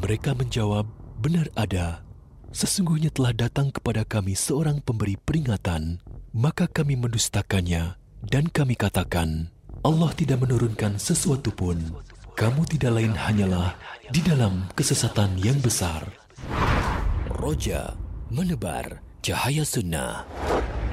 Mereka menjawab, benar ada. Sesungguhnya telah datang kepada kami seorang pemberi peringatan, maka kami mendustakannya dan kami katakan, Allah tidak menurunkan sesuatu pun. Kamu tidak lain hanyalah di dalam kesesatan yang besar. Roja menebar cahaya sunnah.